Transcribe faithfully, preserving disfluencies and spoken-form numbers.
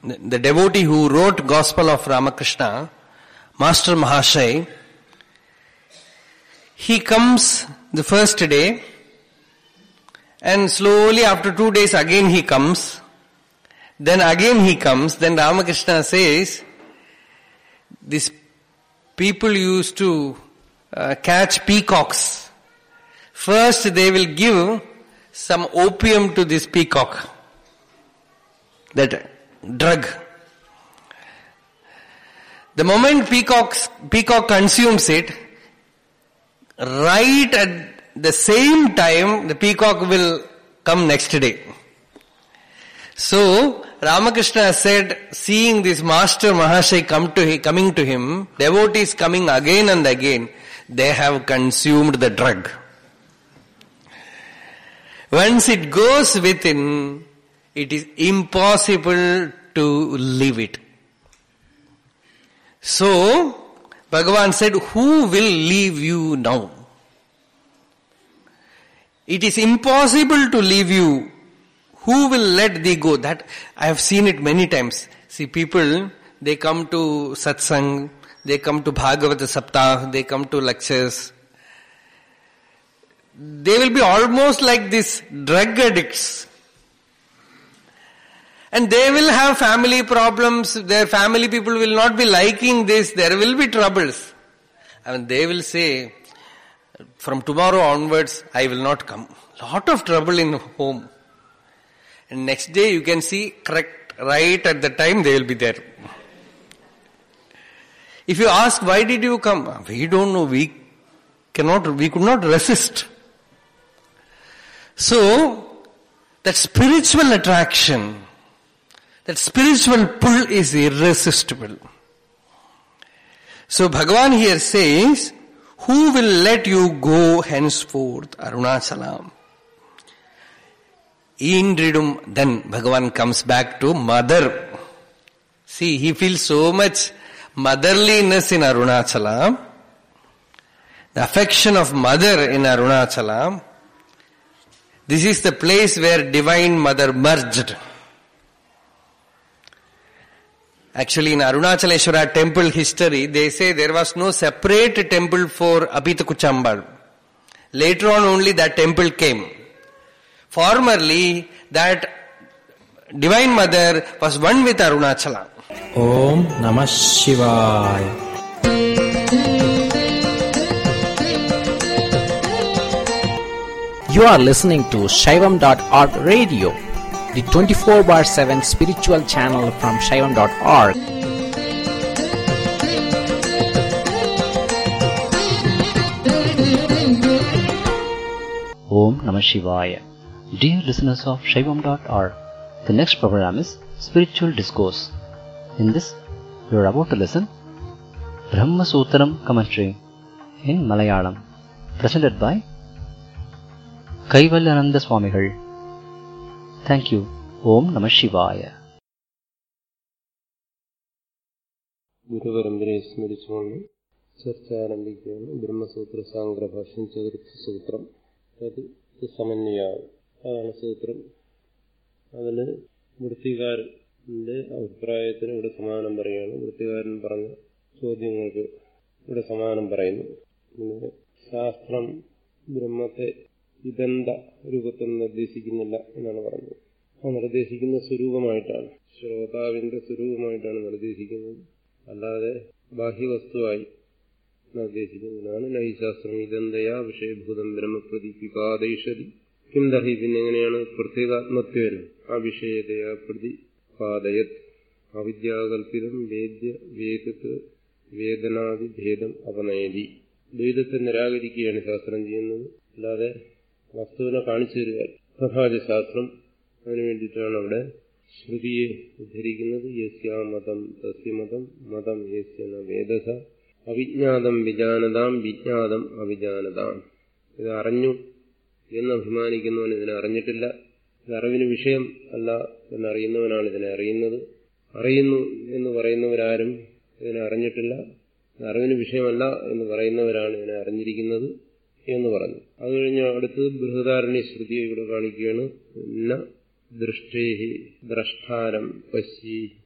the devotee who wrote Gospel of Ramakrishna, Master Mahashay, he comes the first day, and slowly after two days again he comes, then again he comes, then Ramakrishna says, these people used to uh, catch peacocks. First they will give some opium to this peacock, that drug. The moment peacocks, peacock consumes it, right at the same time the peacock will come next day. So Ramakrishna said, seeing this Master Mahashay come to him, coming to him, devotees coming again and again, they have consumed the drug. Once it goes within, it is impossible to leave it. So, Bhagavan said, who will leave you now? It is impossible to leave you. Who will let thee go? That, I have seen it many times. See, people, they come to satsang, they come to Bhagavata Saptah, they come to lectures. They will be almost like these drug addicts. And they will have family problems, their family people will not be liking this, there will be troubles. And they will say, from tomorrow onwards, I will not come. Lot of trouble in home. And next day you can see, correct, right at the time they will be there. If you ask, why did you come? We don't know, we cannot, we could not resist. So, that spiritual attraction, that spiritual pull is irresistible. So Bhagavan here says, who will let you go henceforth, Arunachalam? Indridum, then Bhagavan comes back to mother. See, he feels so much motherliness in Arunachalam. The affection of mother in Arunachalam. This is the place where Divine Mother merged. Actually, in Arunachaleshwara temple history, they say there was no separate temple for Apitakuchambal. Later on only that temple came. Formerly, that Divine Mother was one with Arunachala. Om Namah Shivaya. You are listening to Shaivam dot org radio, the twenty-four bar seven spiritual channel from Shaivam dot org. Om Namah Shivaya. Dear listeners of Shaivam dot org, the next program is Spiritual Discourse. In this, you are about to listen Brahma Sutram commentary in Malayalam, presented by Kaivalyananda Swamigal. Thank you. Om Namah Shivaya. ഗുരുപരമ്പരയെ സ്മരിച്ചുകൊണ്ട് ചർച്ച ആരംഭിക്കുകയാണ്. ബ്രഹ്മസൂത്ര സാംഗ്രഭാഷ്യം ചതുർത്ഥ സൂത്രം, അത് സമന്വയാകും. അതാണ് സൂത്രം. അതിന് വൃത്തികാരന്റെ അഭിപ്രായത്തിന് ഇവിടെ സമാനം പറയുകയാണ്. വൃത്തികാരൻ പറഞ്ഞ ചോദ്യങ്ങൾക്ക് ഇവിടെ സമാനം പറയുന്നു. ശാസ്ത്രം ബ്രഹ്മത്തെ ഇതെന്ത രൂപത്തിൽ നിർദ്ദേശിക്കുന്നില്ല എന്നാണ് പറഞ്ഞത്. ആ നിർദ്ദേശിക്കുന്ന സ്വരൂപമായിട്ടാണ്, ശ്രോതാവിന്റെ സ്വരൂപമായിട്ടാണ് നിർദ്ദേശിക്കുന്നത്, അല്ലാതെ ബാഹ്യവസ്തുവായി നിർദ്ദേശിക്കുന്നതിനാണ്. നൈശാസ്ത്രം ഇതെന്തയാ വിഷയഭൂതം ബ്രഹ്മപ്രതിപാദയിഷതി കിന്തർഹി, പിന്നെ എങ്ങനെയാണ് പ്രത്യേകാത്മത്വേന ആ വിഷയതയാ പ്രതിപാദയത് അവിദ്യാകൽപിതം വേദ്യ വേദത്ത് വേദനാദിഭേദം അപനയതി. ദ്വൈതത്തെ നിരാകരിക്കുകയാണ് ശാസ്ത്രം ചെയ്യുന്നത്, അല്ലാതെ വസ്തുവിനെ കാണിച്ചു തരിക. പ്രഭാജശാസ്ത്രം അതിനു വേണ്ടിയിട്ടാണ് അവിടെ ശ്രുതിയെ ഉദ്ധരിക്കുന്നത്. യസ്യാ മതം തസ്യ മതം മതം യസ്യ ന വേദസ അവിജ്ഞാതം വിജാനതാം വിജ്ഞാതം അവിജാനതാം. ഇത് അറിഞ്ഞു എന്ന് അഭിമാനിക്കുന്നവൻ ഇതിനെ അറിഞ്ഞിട്ടില്ല. ഇത് അറിവിന് വിഷയം അല്ല എന്നറിയുന്നവനാണ് ഇതിനെ അറിയുന്നത്. അറിയുന്നു എന്ന് പറയുന്നവരാരും ഇതിനെ അറിഞ്ഞിട്ടില്ല. അറിവിന് വിഷയമല്ല എന്ന് പറയുന്നവരാണ് ഇതിനെ അറിഞ്ഞിരിക്കുന്നത് എന്ന് പറഞ്ഞു. അത് കഴിഞ്ഞ് അടുത്തത് ബൃഹദാരണ്യ ശ്രുതിയെ ഇവിടെ കാണിക്കുകയാണ്. ന ദൃഷ്ടേഹി ദ്രഷ്ടാരം പശ്യി